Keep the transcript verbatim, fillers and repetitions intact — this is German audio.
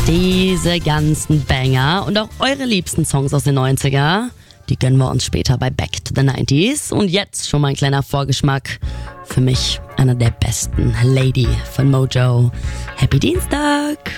Diese ganzen Banger und auch eure liebsten Songs aus den neunziger, die gönnen wir uns später bei Back to the nineties. Und jetzt schon mal ein kleiner Vorgeschmack. Für mich einer der besten, Lady von Mojo. Happy Dienstag!